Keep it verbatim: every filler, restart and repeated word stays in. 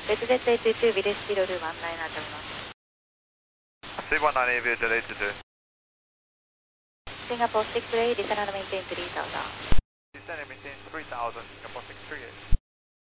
Z Z eight two two ビルシロルワンナインなっております。 C one nine eight via delay to two. Singapore six three eight, descend and maintain three thousand. Descend and maintain three thousand, Singapore six three eight.